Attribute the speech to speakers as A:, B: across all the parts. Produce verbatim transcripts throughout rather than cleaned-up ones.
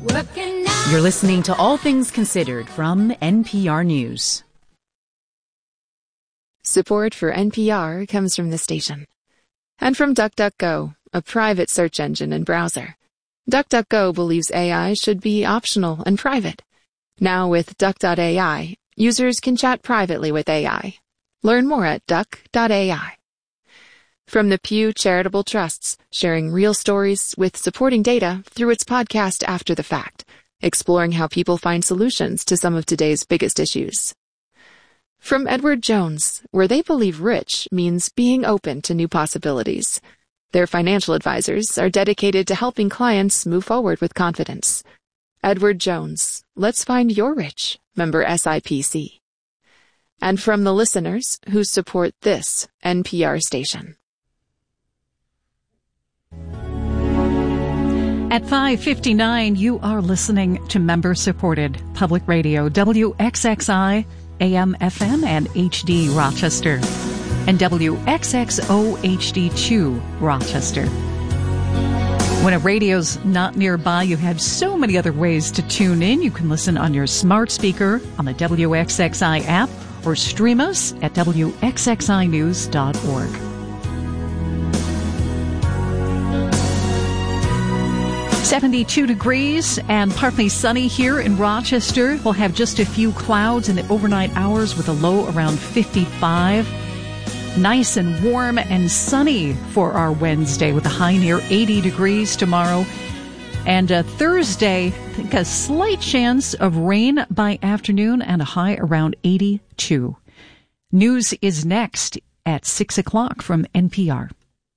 A: You're listening to All Things Considered from N P R News.
B: Support for N P R comes from the station. And from DuckDuckGo, a private search engine and browser. DuckDuckGo believes A I should be optional and private. Now with Duck dot A I, users can chat privately with A I. Learn more at Duck dot A I. From the Pew Charitable Trusts, sharing real stories with supporting data through its podcast After the Fact, exploring how people find solutions to some of today's biggest issues. From Edward Jones, where they believe rich means being open to new possibilities. Their financial advisors are dedicated to helping clients move forward with confidence. Edward Jones, let's find your rich, member S I P C. And from the listeners who support this N P R station.
C: At five fifty-nine, you are listening to member-supported public radio, W X X I, A M, F M, and H D Rochester, and W X X O H D two Rochester. When a radio's not nearby, you have so many other ways to tune in. You can listen on your smart speaker, on the W X X I app, or stream us at W X X I news dot org. seventy-two degrees and partly sunny here in Rochester. We'll have just a few clouds in the overnight hours with a low around fifty-five. Nice and warm and sunny for our Wednesday with a high near eighty degrees tomorrow. And uh, Thursday, I think a slight chance of rain by afternoon and a high around eighty-two. News is next at six o'clock from N P R.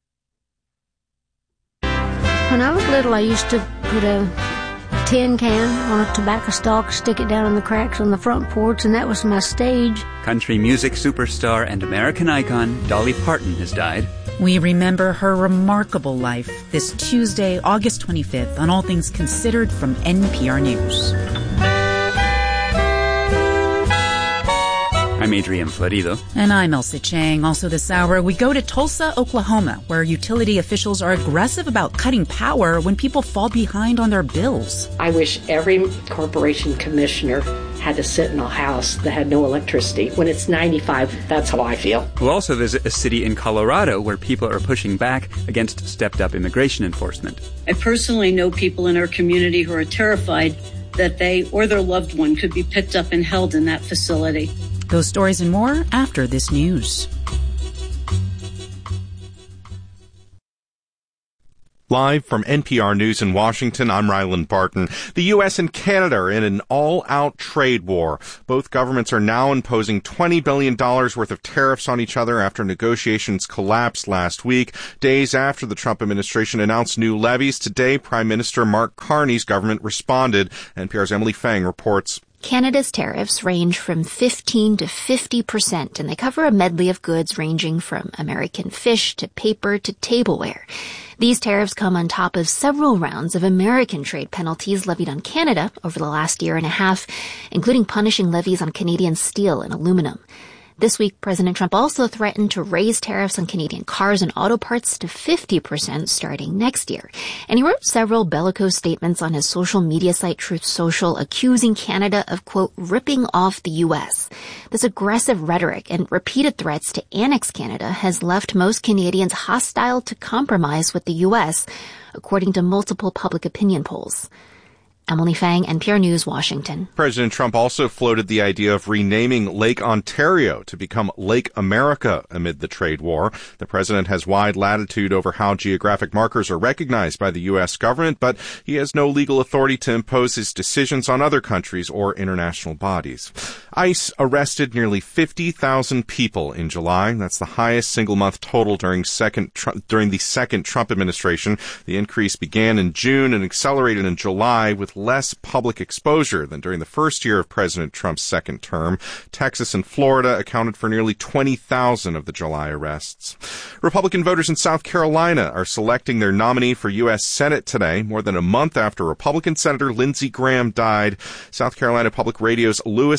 D: When I was little, I used to put a tin can on a tobacco stalk, stick it down in the cracks on the front porch, and that was my stage.
E: Country music superstar and American icon Dolly Parton has died.
A: We remember her remarkable life this Tuesday, August twenty-fifth, on All Things Considered from N P R News.
E: I'm Adrian Florido.
A: And I'm Elsa Chang. Also this hour, we go to Tulsa, Oklahoma, where utility officials are aggressive about cutting power when people fall behind on their bills.
F: I wish every corporation commissioner had to sit in a house that had no electricity. When it's ninety-five, that's how I feel.
E: We'll also visit a city in Colorado where people are pushing back against stepped-up immigration enforcement.
G: I personally know people in our community who are terrified that they or their loved one could be picked up and held in that facility.
A: Those stories and more after this news.
H: Live from N P R News in Washington, I'm Ryland Barton. The U S and Canada are in an all-out trade war. Both governments are now imposing twenty billion dollars worth of tariffs on each other after negotiations collapsed last week. Days after the Trump administration announced new levies, today Prime Minister Mark Carney's government responded. N P R's Emily Fang reports.
I: Canada's tariffs range from fifteen to fifty percent, and they cover a medley of goods ranging from American fish to paper to tableware. These tariffs come on top of several rounds of American trade penalties levied on Canada over the last year and a half, including punishing levies on Canadian steel and aluminum. This week, President Trump also threatened to raise tariffs on Canadian cars and auto parts to fifty percent starting next year. And he wrote several bellicose statements on his social media site Truth Social, accusing Canada of, quote, ripping off the U S. This aggressive rhetoric and repeated threats to annex Canada has left most Canadians hostile to compromise with the U S, according to multiple public opinion polls. Emily Fang, N P R News, Washington.
H: President Trump also floated the idea of renaming Lake Ontario to become Lake America amid the trade war. The president has wide latitude over how geographic markers are recognized by the U S government, but he has no legal authority to impose his decisions on other countries or international bodies. ICE arrested nearly fifty thousand people in July. That's the highest single-month total during second during the second Trump administration. The increase began in June and accelerated in July with less public exposure than during the first year of President Trump's second term. Texas and Florida accounted for nearly twenty thousand of the July arrests. Republican voters in South Carolina are selecting their nominee for U S Senate today, more than a month after Republican Senator Lindsey Graham died. South Carolina Public Radio's Louis Alfredo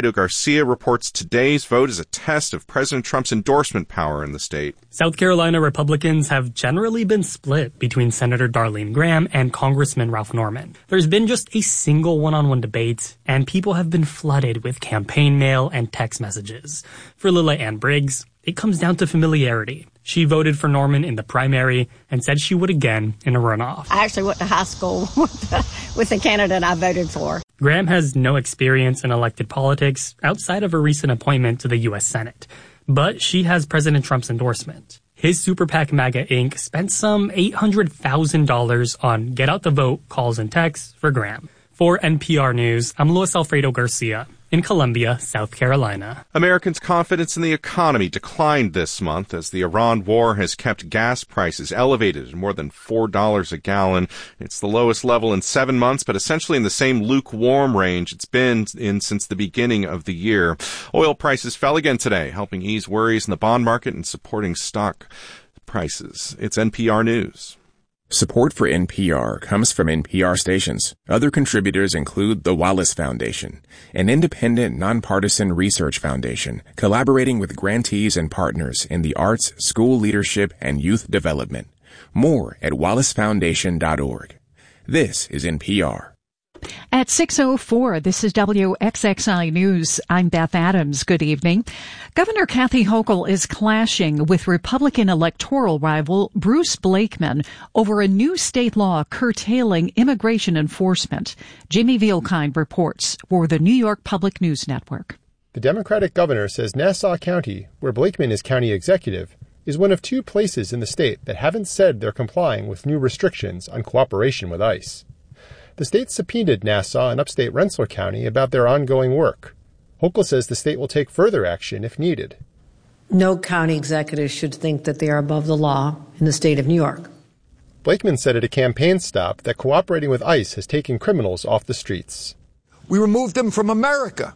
H: Alfredo Garcia reports today's vote is a test of President Trump's endorsement power in the state.
J: South Carolina Republicans have generally been split between Senator Darlene Graham and Congressman Ralph Norman. There's been just a single one-on-one debate, and people have been flooded with campaign mail and text messages. For Lila Ann Briggs, it comes down to familiarity. She voted for Norman in the primary and said she would again in a runoff.
K: I actually went to high school with the, with the candidate I voted for.
J: Graham has no experience in elected politics outside of a recent appointment to the U S Senate. But she has President Trump's endorsement. His Super PAC MAGA Incorporated spent some eight hundred thousand dollars on get out the vote calls and texts for Graham. For N P R News, I'm Luis Alfredo Garcia in Columbia, South Carolina.
H: Americans' confidence in the economy declined this month as the Iran war has kept gas prices elevated at more than four dollars a gallon. It's the lowest level in seven months, but essentially in the same lukewarm range it's been in since the beginning of the year. Oil prices fell again today, helping ease worries in the bond market and supporting stock prices. It's N P R News.
L: Support for N P R comes from N P R stations. Other contributors include the Wallace Foundation, an independent, nonpartisan research foundation collaborating with grantees and partners in the arts, school leadership, and youth development. More at wallace foundation dot org. This is N P R.
C: At six oh four, this is W X X I News. I'm Beth Adams. Good evening. Governor Kathy Hochul is clashing with Republican electoral rival Bruce Blakeman over a new state law curtailing immigration enforcement. Jimmy Vielkind reports for the New York Public News Network.
M: The Democratic governor says Nassau County, where Blakeman is county executive, is one of two places in the state that haven't said they're complying with new restrictions on cooperation with ICE. The state subpoenaed Nassau and upstate Rensselaer County about their ongoing work. Hochul says the state will take further action if needed.
N: No county executive should think that they are above the law in the state of New York.
M: Blakeman said at a campaign stop that cooperating with ICE has taken criminals off the streets.
O: We removed them from America,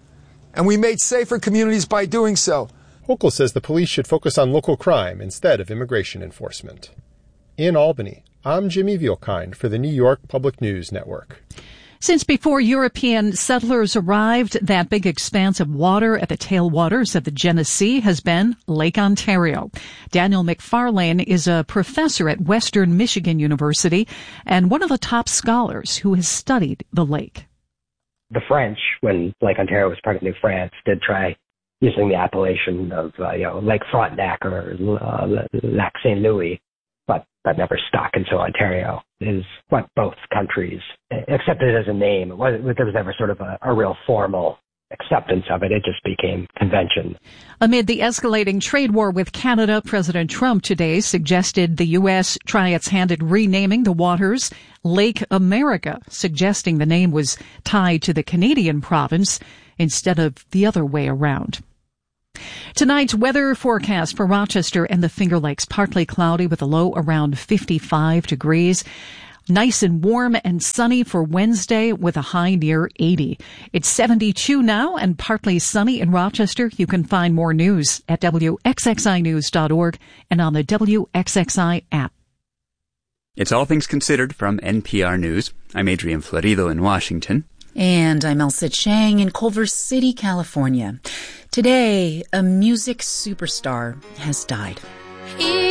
O: and we made safer communities by doing so.
M: Hochul says the police should focus on local crime instead of immigration enforcement. In Albany, I'm Jimmy Vielkind for the New York Public News Network.
C: Since before European settlers arrived, that big expanse of water at the tailwaters of the Genesee has been Lake Ontario. Daniel McFarlane is a professor at Western Michigan University and one of the top scholars who has studied the lake.
P: The French, when Lake Ontario was part of New France, did try using the appellation of uh, you know, Lake Frontenac or uh, Lac Saint Louis. But that never stuck, and so Ontario is what both countries accepted it as a name. It was, there was never sort of a, a real formal acceptance of it. It just became convention.
C: Amid the escalating trade war with Canada, President Trump today suggested the U S try its hand at renaming the waters Lake America, suggesting the name was tied to the Canadian province instead of the other way around. Tonight's weather forecast for Rochester and the Finger Lakes, partly cloudy with a low around fifty-five degrees. Nice and warm and sunny for Wednesday with a high near eighty. It's seventy-two now and partly sunny in Rochester. You can find more news at W X X I news dot org and on the W X X I app.
E: It's All Things Considered from N P R News. I'm Adrian Florido in Washington.
A: And I'm Elsa Chang in Culver City, California. Today, a music superstar has died.